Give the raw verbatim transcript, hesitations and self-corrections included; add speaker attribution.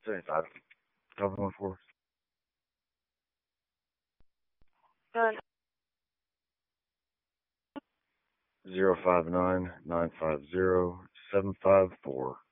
Speaker 1: seventy-five. Cover one for
Speaker 2: Done.
Speaker 1: zero five nine nine five zero seven five four.